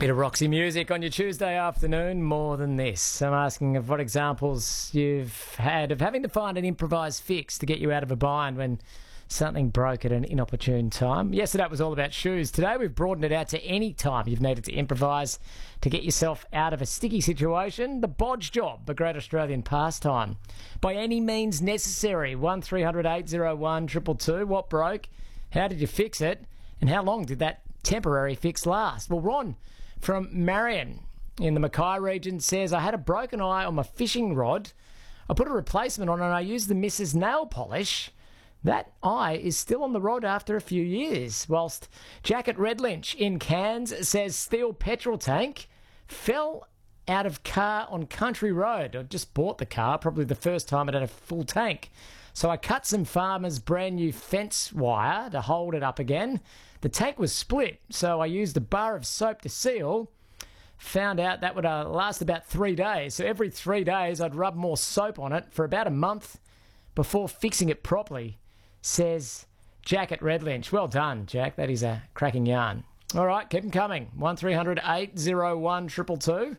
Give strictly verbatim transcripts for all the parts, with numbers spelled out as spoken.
Bit of Roxy music on your Tuesday afternoon, more than this. I'm asking of what examples you've had of having to find an improvised fix to get you out of a bind when something broke at an inopportune time. Yesterday was all about shoes. Today we've broadened it out to any time you've needed to improvise to get yourself out of a sticky situation. The bodge job, a great Australian pastime. By any means necessary. one three hundred eight oh one two two two. What broke? How did you fix it? And how long did that temporary fix last? Well, Ron from Marion in the Mackay region says, I had a broken eye on my fishing rod. I put a replacement on and I used the Missus Nail Polish. That eye is still on the rod after a few years. Whilst Jack at Redlynch in Cairns says steel petrol tank fell out of car on Country Road. I just bought the car, probably the first time it had a full tank. So I cut some farmer's brand new fence wire to hold it up again. The tank was split, so I used a bar of soap to seal. Found out that would uh, last about three days. So every three days I'd rub more soap on it for about a month before fixing it properly, says Jack at Redlynch. Well done, Jack. That is a cracking yarn. All right, keep them coming. one three hundred eight oh one two two two.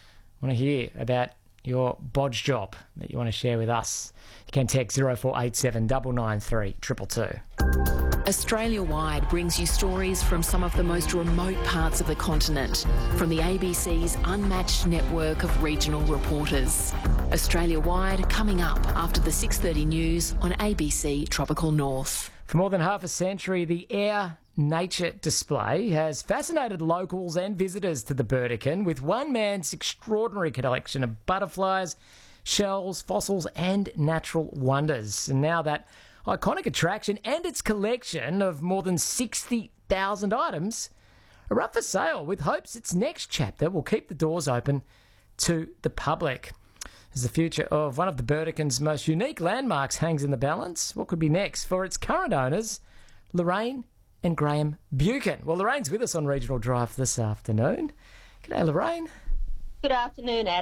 I want to hear about your bodge job that you want to share with us. You can text zero four eight seven nine nine three two two two. Australia-wide brings you stories from some of the most remote parts of the continent, from the A B C's unmatched network of regional reporters. Australia-wide coming up after the six thirty news on A B C Tropical North. For more than half a century, the Air Nature display has fascinated locals and visitors to the Burdekin with one man's extraordinary collection of butterflies, shells, fossils and natural wonders. And now that iconic attraction and its collection of more than sixty thousand items are up for sale, with hopes its next chapter will keep the doors open to the public. As the future of one of the Burdekin's most unique landmarks hangs in the balance, what could be next for its current owners, Lorraine and Graham Buchan? Well, Lorraine's with us on Regional Drive this afternoon. G'day, Lorraine. Good afternoon, Adam.